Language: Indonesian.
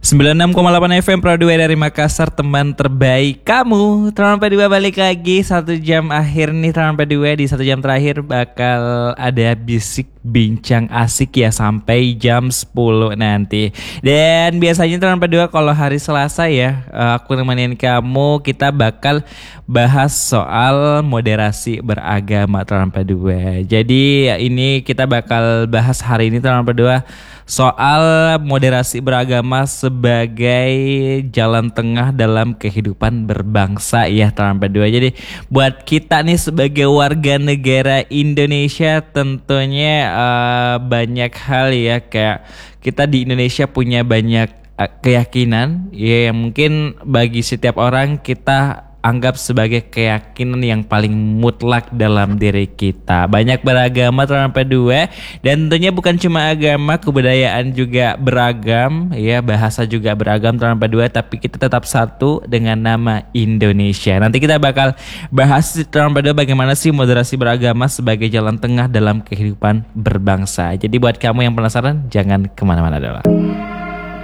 96,8 FM Pro 2 dari Makassar, teman terbaik kamu. Teman P2 balik lagi 1 jam akhir nih. Teman P2 di 1 jam terakhir bakal ada bisik bincang asik ya sampai jam 10 nanti. Dan biasanya teman P2 kalau hari Selasa ya, aku nemenin kamu, kita bakal bahas soal moderasi beragama teman P2. Jadi ini kita bakal bahas hari ini teman P2 soal moderasi beragama sebagai jalan tengah dalam kehidupan berbangsa ya teman P2. Jadi buat kita nih sebagai warga negara Indonesia tentunya banyak hal ya, kayak kita di Indonesia punya banyak keyakinan ya yang mungkin bagi setiap orang kita anggap sebagai keyakinan yang paling mutlak dalam diri kita. Banyak beragama teman P2 dan tentunya bukan cuma agama, kebudayaan juga beragam ya, bahasa juga beragam teman P2, tapi kita tetap satu dengan nama Indonesia. Nanti kita bakal bahas teman P2 bagaimana sih moderasi beragama sebagai jalan tengah dalam kehidupan berbangsa. Jadi buat kamu yang penasaran jangan kemana-mana dulu.